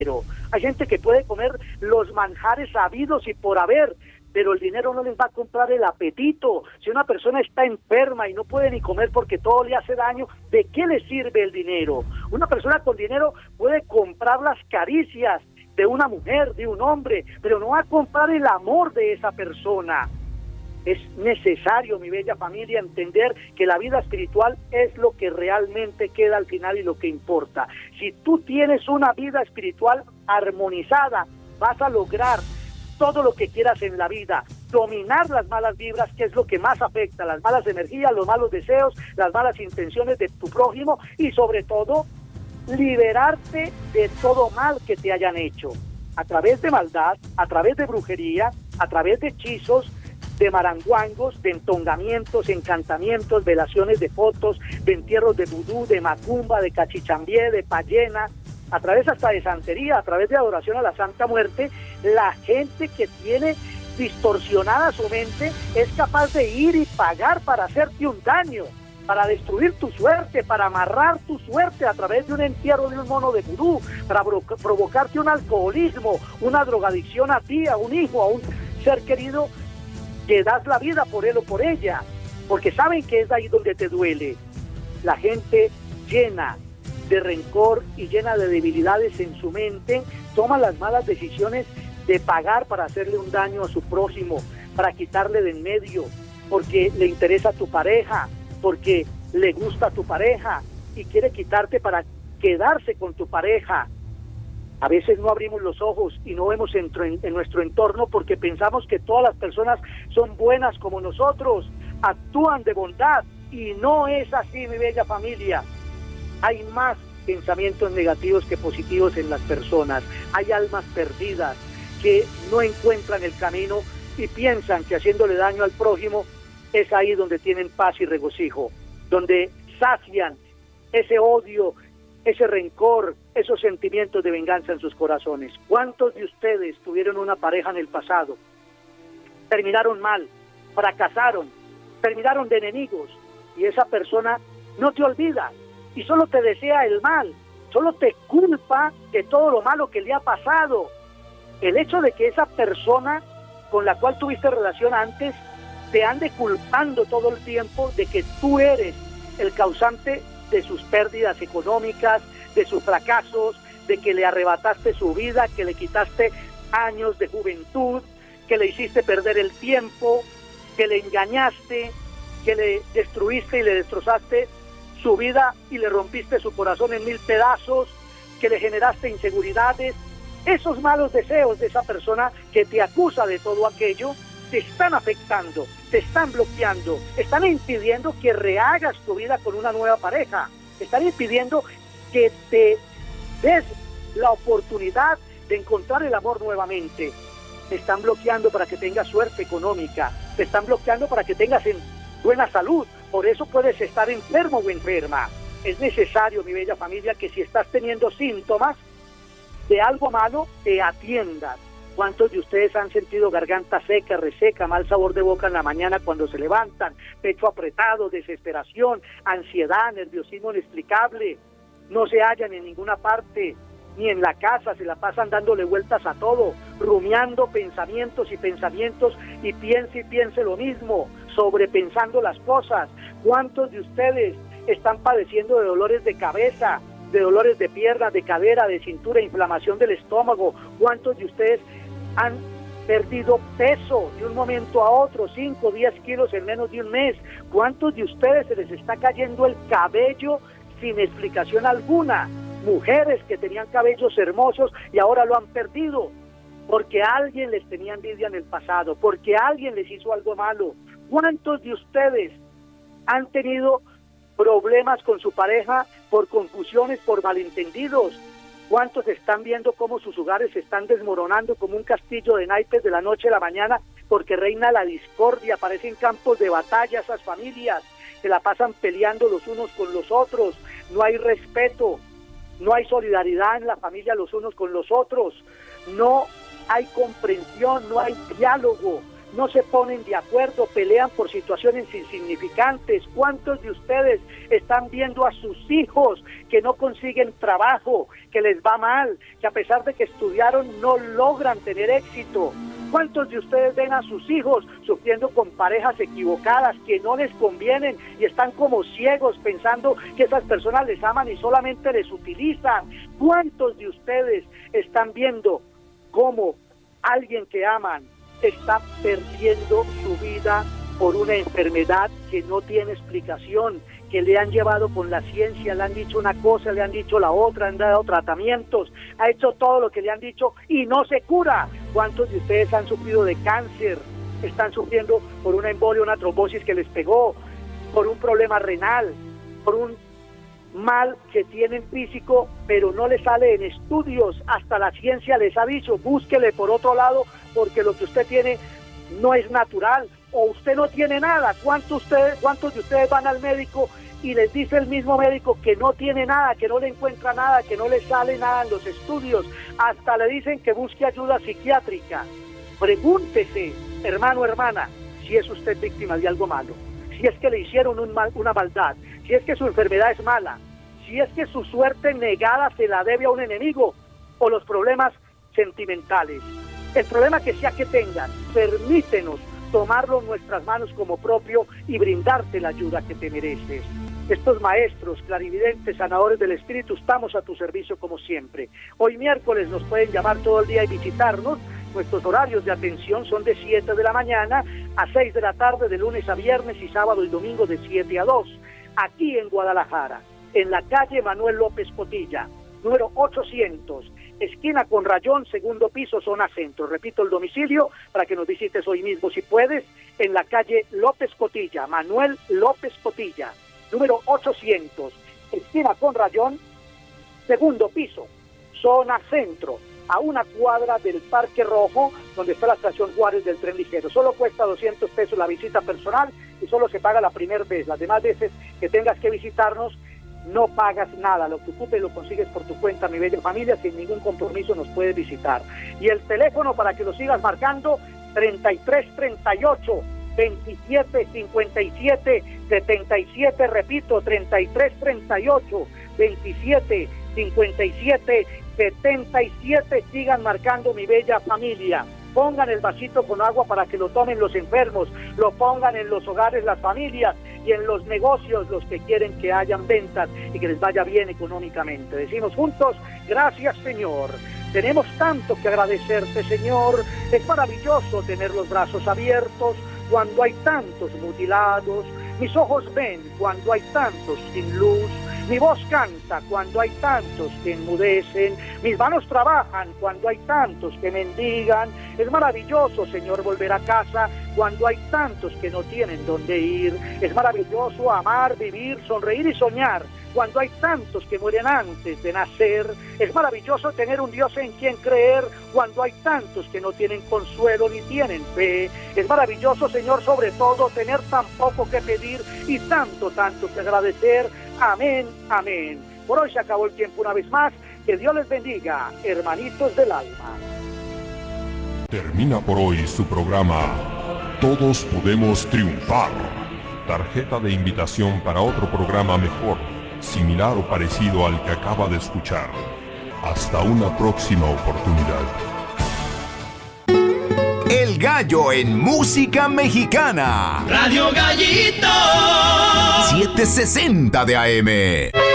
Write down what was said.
Hay gente que puede comer los manjares habidos y por haber, pero el dinero no les va a comprar el apetito. Si una persona está enferma y no puede ni comer porque todo le hace daño, ¿de qué le sirve el dinero? Una persona con dinero puede comprar las caricias de una mujer, de un hombre, pero no va a comprar el amor de esa persona. Es necesario, mi bella familia, entender que la vida espiritual es lo que realmente queda al final y lo que importa. Si tú tienes una vida espiritual armonizada, vas a lograr todo lo que quieras en la vida, dominar las malas vibras, que es lo que más afecta, las malas energías, los malos deseos, las malas intenciones de tu prójimo y sobre todo, liberarte de todo mal que te hayan hecho, a través de maldad, a través de brujería, a través de hechizos, de maranguangos, de entongamientos, encantamientos, velaciones de fotos, de entierros de vudú, de macumba, de cachichambie, de payena, a través hasta de santería, a través de adoración a la Santa Muerte. La gente que tiene distorsionada su mente es capaz de ir y pagar para hacerte un daño, para destruir tu suerte, para amarrar tu suerte a través de un entierro de un mono de vudú, para provocarte un alcoholismo, una drogadicción a ti, a un hijo, a un ser querido, que das la vida por él o por ella, porque saben que es ahí donde te duele. La gente llena de rencor y llena de debilidades en su mente toma las malas decisiones de pagar para hacerle un daño a su prójimo, para quitarle de en medio, porque le interesa a tu pareja, porque le gusta a tu pareja y quiere quitarte para quedarse con tu pareja. A veces no abrimos los ojos y no vemos en nuestro entorno porque pensamos que todas las personas son buenas como nosotros, actúan de bondad, y no es así, mi bella familia. Hay más pensamientos negativos que positivos en las personas. Hay almas perdidas que no encuentran el camino y piensan que haciéndole daño al prójimo es ahí donde tienen paz y regocijo, donde sacian ese odio, ese rencor, esos sentimientos de venganza en sus corazones. ¿Cuántos de ustedes tuvieron una pareja en el pasado? Terminaron mal, fracasaron, terminaron de enemigos, y esa persona no te olvida y solo te desea el mal, solo te culpa de todo lo malo que le ha pasado. El hecho de que esa persona con la cual tuviste relación antes te ande culpando todo el tiempo de que tú eres el causante de sus pérdidas económicas, de sus fracasos, de que le arrebataste su vida, que le quitaste años de juventud, que le hiciste perder el tiempo, que le engañaste, que le destruiste y le destrozaste su vida y le rompiste su corazón en 1000 pedazos, que le generaste inseguridades. Esos malos deseos de esa persona que te acusa de todo aquello te están afectando, te están bloqueando, están impidiendo que rehagas tu vida con una nueva pareja, están impidiendo que te des la oportunidad de encontrar el amor nuevamente, te están bloqueando para que tengas suerte económica, te están bloqueando para que tengas buena salud. Por eso puedes estar enfermo o enferma. Es necesario, mi bella familia, que si estás teniendo síntomas de algo malo, te atiendas. ¿Cuántos de ustedes han sentido garganta seca, reseca, mal sabor de boca en la mañana cuando se levantan, pecho apretado, desesperación, ansiedad, nerviosismo inexplicable? No se hallan en ninguna parte, ni en la casa, se la pasan dándole vueltas a todo, rumiando pensamientos y piense lo mismo, sobrepensando las cosas. ¿Cuántos de ustedes están padeciendo de dolores de cabeza, de dolores de piernas, de cadera, de cintura, inflamación del estómago? ¿Cuántos de ustedes han perdido peso de un momento a otro, 5 o 10 kilos en menos de un mes? ¿Cuántos de ustedes se les está cayendo el cabello sin explicación alguna? Mujeres que tenían cabellos hermosos y ahora lo han perdido porque alguien les tenía envidia en el pasado, porque alguien les hizo algo malo. ¿Cuántos de ustedes han tenido problemas con su pareja por confusiones, por malentendidos? ¿Cuántos están viendo cómo sus hogares se están desmoronando como un castillo de naipes de la noche a la mañana porque reina la discordia? Parecen campos de batalla esas familias, se la pasan peleando los unos con los otros, no hay respeto, no hay solidaridad en la familia los unos con los otros, no hay comprensión, no hay diálogo, no se ponen de acuerdo, pelean por situaciones insignificantes. ¿Cuántos de ustedes están viendo a sus hijos que no consiguen trabajo, que les va mal, que a pesar de que estudiaron no logran tener éxito? ¿Cuántos de ustedes ven a sus hijos sufriendo con parejas equivocadas que no les convienen y están como ciegos pensando que esas personas les aman y solamente les utilizan? ¿Cuántos de ustedes están viendo cómo alguien que aman está perdiendo su vida por una enfermedad que no tiene explicación, que le han llevado con la ciencia, le han dicho una cosa, le han dicho la otra, han dado tratamientos, ha hecho todo lo que le han dicho y no se cura? ¿Cuántos de ustedes han sufrido de cáncer? Están sufriendo por una embolia, una trombosis que les pegó, por un problema renal, por un mal que tienen físico, pero no les sale en estudios. Hasta la ciencia les ha dicho, búsquele por otro lado, porque lo que usted tiene no es natural, o usted no tiene nada. ¿Cuántos de ustedes van al médico y les dice el mismo médico que no tiene nada, que no le encuentra nada, que no le sale nada en los estudios? Hasta le dicen que busque ayuda psiquiátrica. Pregúntese, hermano, hermana, si es usted víctima de algo malo, si es que le hicieron una maldad, si es que su enfermedad es mala, si es que su suerte negada se la debe a un enemigo, o los problemas sentimentales. El problema que sea que tengan, permítenos tomarlo en nuestras manos como propio y brindarte la ayuda que te mereces. Estos maestros, clarividentes, sanadores del espíritu, estamos a tu servicio como siempre. Hoy miércoles nos pueden llamar todo el día y visitarnos. Nuestros horarios de atención son de 7 de la mañana a 6 de la tarde, de lunes a viernes, y sábado y domingo de 7 a 2. Aquí en Guadalajara, en la calle Manuel López Potilla, número 800, esquina con Rayón, segundo piso, zona centro. Repito el domicilio para que nos visites hoy mismo si puedes, en la calle López Potilla, Manuel López Potilla, número 800, esquina con Rayón, segundo piso, zona centro, a una cuadra del Parque Rojo, donde está la estación Juárez del tren ligero. Solo cuesta 200 pesos la visita personal y solo se paga la primera vez. Las demás veces que tengas que visitarnos, no pagas nada. Lo que ocupes lo consigues por tu cuenta, mi bella familia, sin ningún compromiso nos puedes visitar. Y el teléfono para que lo sigas marcando, 3338 27 57 77, repito, 3338 27 57 77. Sigan marcando, mi bella familia. Pongan el vasito con agua para que lo tomen los enfermos, lo pongan en los hogares las familias y en los negocios los que quieren que hayan ventas y que les vaya bien económicamente. Decimos juntos, gracias Señor. Tenemos tanto que agradecerte, Señor. Es maravilloso tener los brazos abiertos cuando hay tantos mutilados. Mis ojos ven cuando hay tantos sin luz. Mi voz canta cuando hay tantos que enmudecen. Mis manos trabajan cuando hay tantos que mendigan. Es maravilloso, Señor, volver a casa cuando hay tantos que no tienen dónde ir. Es maravilloso amar, vivir, sonreír y soñar cuando hay tantos que mueren antes de nacer. Es maravilloso tener un Dios en quien creer cuando hay tantos que no tienen consuelo ni tienen fe. Es maravilloso, Señor, sobre todo tener tan poco que pedir y tanto que agradecer. Amén, amén. Por hoy se acabó el tiempo una vez más. Que Dios les bendiga, hermanitos del alma. Termina por hoy su programa Todos Podemos Triunfar. Tarjeta de invitación para otro programa mejor, similar o parecido al que acaba de escuchar. Hasta una próxima oportunidad. El Gallo en música mexicana. Radio Gallito 760 de AM.